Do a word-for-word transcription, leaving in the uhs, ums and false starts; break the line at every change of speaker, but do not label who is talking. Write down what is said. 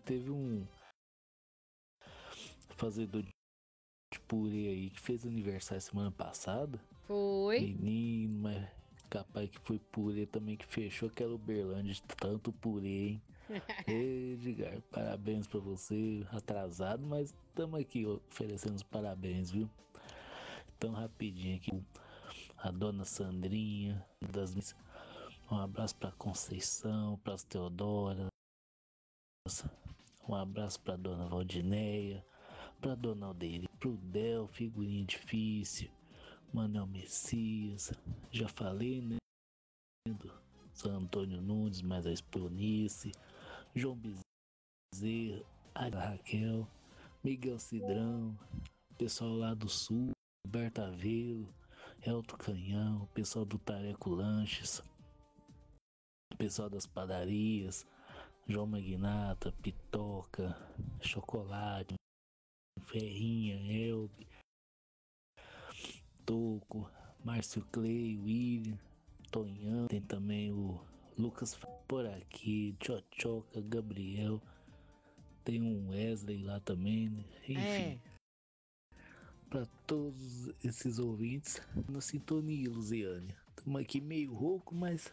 teve um fazedor de purê aí que fez aniversário semana passada.
Foi.
Menino, mas capaz que foi purê também que fechou aquela Uberlândia de tanto purê, hein? Ei, Edgar, parabéns pra você, atrasado, mas estamos aqui oferecendo os parabéns, viu? Então, rapidinho aqui, a dona Sandrinha, das minhas... um abraço pra Conceição, pras Teodoras, um abraço pra dona Valdineia, pra dona Aldeire, pro Del, figurinha difícil, Manuel Messias, já falei, né? Do São Antônio Nunes, mais a Esponice, João Bezerra, a Raquel, Miguel Cidrão, pessoal lá do Sul, Berta Velo, Elto Canhão, pessoal do Tareco Lanches, pessoal das padarias, João Magnata, Pitoca, Chocolate, Ferrinha, Elbe, Toco, Márcio Clay, William, Tonhão, tem também o Lucas por aqui, Tchotchoca, Gabriel, tem um Wesley lá também, né? Enfim. É. Para todos esses ouvintes, na sintonia, Luziane. Estamos aqui meio rouco, mas